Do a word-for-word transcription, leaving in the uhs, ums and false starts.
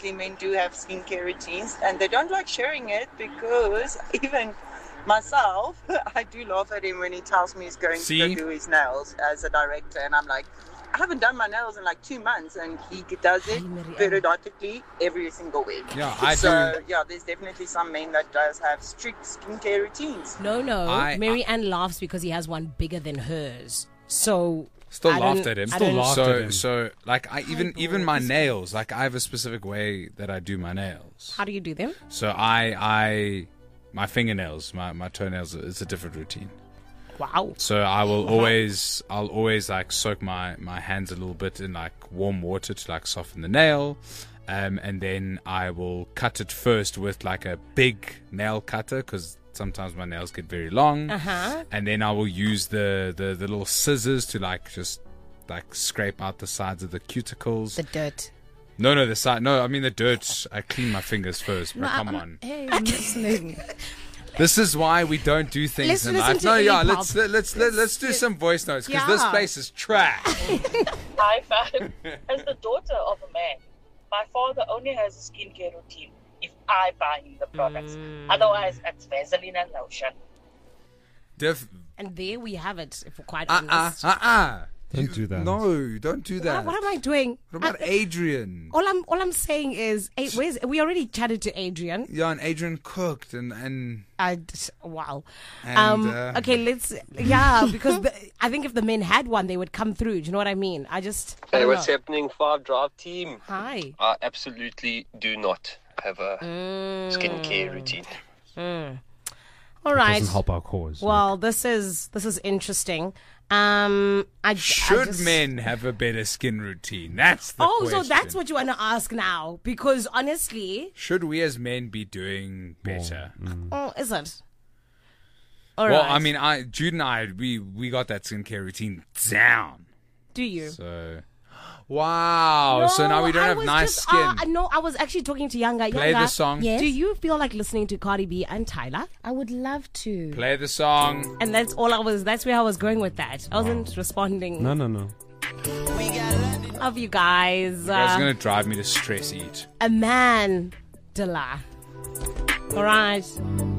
definitely men do have skincare routines, and they don't like sharing it because even myself, I do laugh at him when he tells me he's going See? to go do his nails as a director, and I'm like, I haven't done my nails in like two months, and he does it periodically every single week. Yeah, I so, do. yeah, there's definitely some men that does have strict skincare routines. No, no. I- Mary Ann laughs because he has one bigger than hers. So Still I laughed don't- at him. I Still don't- laughed so, at him. so like I even Hi, even boys. my nails, like I have a specific way that I do my nails. How do you do them? So I I my fingernails, my my toenails, it's a different routine. Wow. So I will always, I'll always like soak my, my hands a little bit in like warm water to like soften the nail, um, and then I will cut it first with like a big nail cutter because sometimes my nails get very long, Uh-huh. and then I will use the, the the little scissors to like just like scrape out the sides of the cuticles. The dirt. no, no, the side. No, I mean the dirt. I clean my fingers first. But come on. Hey, I'm listening. This is why we don't do things Let's in listen life. to No, yeah, Iggy let's Pop. let, let's let, let's do some voice notes because this Yeah. place is trash. High five. As the daughter of a man, my father only has a skincare routine if I buy him the products. Otherwise, it's Vaseline and lotion. Diff, And there we have it, if we're quite uh, uh, honest. uh, uh. Don't do that. No, don't do that. What, what am I doing? What about I- Adrian? all I'm all I'm saying is, eh, where's, we already chatted to Adrian. Yeah, and Adrian cooked and and I d- wow. And, um, uh, okay, let's yeah, because the, I think if the men had one, they would come through. Do you know what I mean? I just I Hey, don't what's know. happening, Five Drive team? Hi. I absolutely do not have a Mm. skincare routine. All right. Doesn't help our cause. Well, this is this is interesting. Um, I I should just- men have a better skin routine? That's the Oh, question. so that's what you want to ask now? Because honestly, Should we as men be doing better? oh, is it? All Well, right. I mean, I Jude and I we we got that skincare routine down. do you? So, wow. so now we don't I have was nice just, skin. Uh, no, I was actually talking to Younger. Play Younger, the song. Yes. Do you feel like listening to Cardi B and Tyler? I would love to. Play the song. And that's all I was. That's where I was going with that. I wasn't responding. No, no, no. Love you guys. You guys Uh, are gonna drive me to stress eat. a man, Dela. All right.